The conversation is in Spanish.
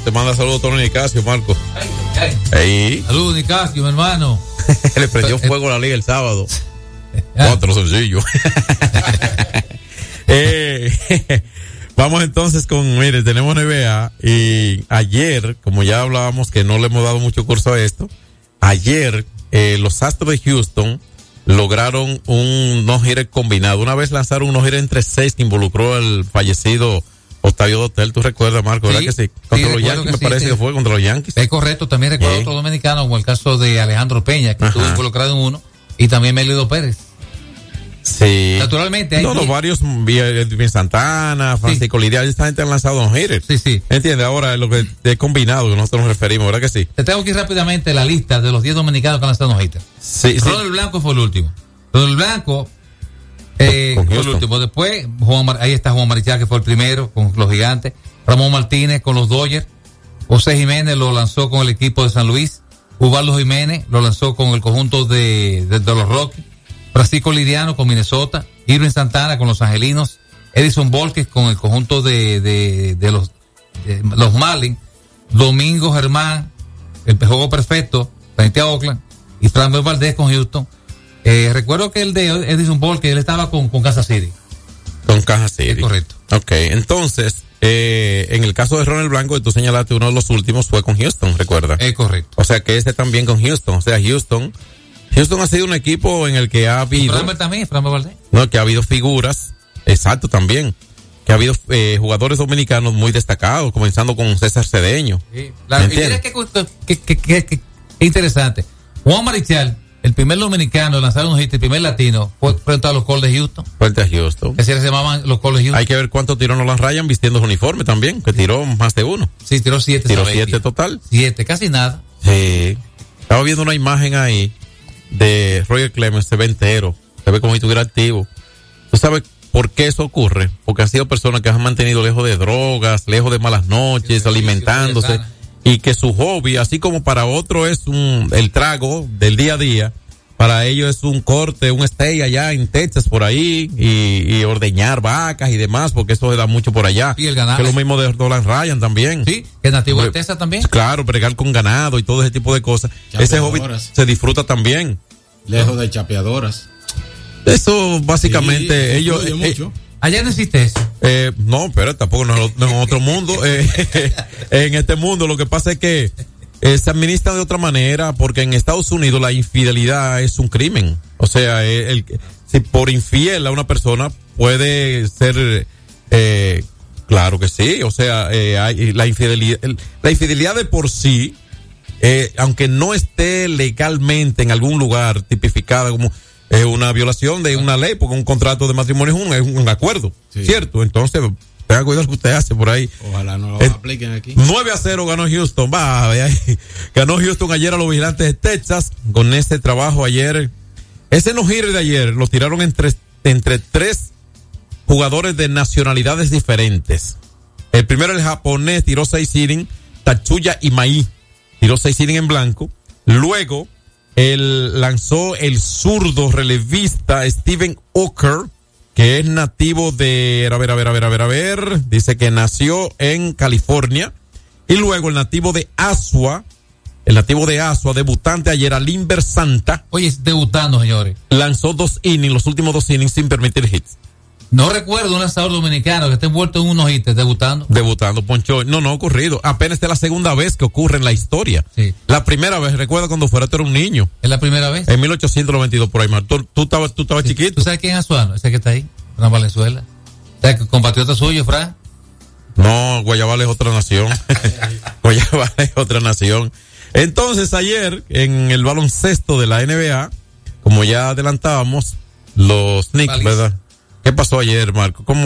te manda saludos Tony Nicasio, Marco. Saludos, Nicasio, mi hermano. Le prendió fuego a la liga el sábado. 4 sencillos. Vamos entonces mire, tenemos NBA y ayer, como ya hablábamos que no le hemos dado mucho curso a esto, ayer los Astros de Houston lograron un no-hitter combinado. Una vez lanzaron un no-hitter entre 6 que involucró al fallecido Octavio Dotel. ¿Tú recuerdas, Marco? ¿Verdad que sí? Contra los Yankees, me parece que fue contra los Yankees. Es correcto. También recuerdo otro dominicano, como el caso de Alejandro Peña, que estuvo involucrado en uno, y también Melido Pérez. Sí. Naturalmente. Los varios, Edwin Santana, Francisco Lidia, esta gente han lanzado no-hitters. Sí. ¿Entiendes? Ahora lo que es combinado, que nosotros nos referimos, ¿verdad que sí? Te tengo aquí rápidamente la lista de los 10 dominicanos que han lanzado no-hitters. Sí. Ronald Blanco fue el último. Ronald Blanco fue el último. Después, ahí está Juan Marichal, que fue el primero con los Gigantes. Ramón Martínez con los Dodgers. José Jiménez lo lanzó con el equipo de San Luis. Ubaldo Jiménez lo lanzó con el conjunto de los Rockies. Francisco Lidiano con Minnesota. Irving Santana con los Angelinos. Edison Volquez con el conjunto de los Marlins. Domingo Germán, el juego perfecto frente a Oakland. Y Framber Valdez con Houston. Recuerdo que el de Edison Volquez, él estaba con Kansas City. Con Kansas City. Es correcto. Ok, entonces, en el caso de Ronald Blanco, que tú señalaste, uno de los últimos fue con Houston, ¿recuerda? Es correcto. O sea que también con Houston. O sea, Houston ha sido un equipo en el que ha habido... Framber también, Framber Valdez. No, que ha habido figuras, exacto, también. Que ha habido jugadores dominicanos muy destacados, comenzando con César Cedeño. Sí. Y mira qué interesante. Juan Marichal, el primer dominicano en lanzar un hit, el primer latino, fue frente a los Colts de Houston. Frente a Houston. Que se llamaban los Colts de Houston. Hay que ver cuánto tiró Nolan Ryan vistiendo su uniforme también, que tiró más de uno. Sí, tiró 7. Tiró 7 total. 7, casi nada. Sí. Estaba viendo una imagen ahí de Roger Clemens, se ve entero, se ve como si estuviera activo. ¿Tú sabes por qué eso ocurre? Porque han sido personas que han mantenido lejos de drogas, lejos de malas noches, alimentándose, y que su hobby, así como para otro es el trago del día a día, para ellos es un corte, un stay allá en Texas por ahí, y ordeñar vacas y demás, porque eso se da mucho por allá. Y el ganado. Que es lo mismo de Nolan Ryan también. Sí, que es nativo de Texas también. Claro, bregar con ganado y todo ese tipo de cosas. Ese hobby se disfruta también. Lejos de chapeadoras. Eso básicamente sí, ellos... mucho. Allá no existe eso. No, pero tampoco no en otro mundo. En este mundo lo que pasa es que se administra de otra manera, porque en Estados Unidos la infidelidad es un crimen. O sea, si por infiel a una persona puede ser... claro que sí. O sea, hay la infidelidad de por sí, aunque no esté legalmente en algún lugar tipificada como... Es una violación de una ley, porque un contrato de matrimonio es un acuerdo, sí. ¿Cierto? Entonces, tenga cuidado lo que usted hace por ahí. Ojalá no lo apliquen aquí. 9-0 ganó Houston, ganó Houston ayer a los Vigilantes de Texas, con ese trabajo ayer. Ese no-hitter de ayer lo tiraron entre 3 jugadores de nacionalidades diferentes. El primero, el japonés, tiró 6 innings, Tatsuya Imai, tiró 6 innings en blanco. Luego, lanzó el zurdo relevista Steven Oker, que es nativo de, dice que nació en California. Y luego el nativo de Asua, debutante ayer, Alimber Santa. Oye, debutando, señores. Lanzó 2 innings, los últimos 2 innings sin permitir hits. No recuerdo un lanzador dominicano que esté envuelto en unos hits debutando, ponchó. No ha ocurrido. Apenas esta es la segunda vez que ocurre en la historia. Sí. La primera vez, recuerda cuando tú eras un niño. ¿Es la primera vez? En 1892 por ahí, Tú estabas sí. chiquito. ¿Tú sabes quién es Azuano? Ese que está ahí, Fran Valenzuela. ¿Sabes que compatriota suyo, Fran? No, Guayabal es otra nación. Guayabal es otra nación. Entonces, ayer, en el baloncesto de la NBA, como ya adelantábamos, los Knicks, ¿verdad? ¿Qué pasó ayer, Marco? ¿Cómo